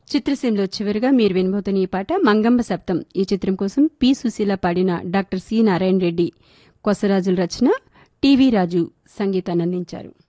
చిత్రసీమలో చివరిగా మీరు వినబోతున్న ఈ పాట మంగమ్మ సప్తం. ఈ చిత్రం కోసం పి సుశీల పాడిన డాక్టర్ సి నారాయణ రెడ్డి కొసరాజుల రచన, టీవీ రాజు సంగీతాన్ని అందించారు.